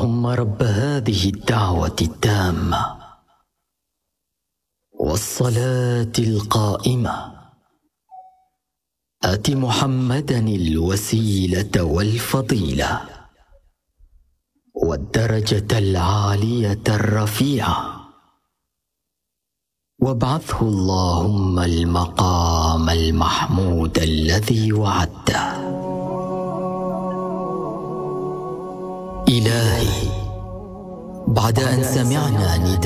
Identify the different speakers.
Speaker 1: اللهم رب هذه الدعوة التامة والصلاة القائمة آت محمدا الوسيلة والفضيلة والدرجة العالية الرفيعة وابعثه اللهم المقام المحمود الذي وعدته. إلهي، بعد أن سمعنا نداء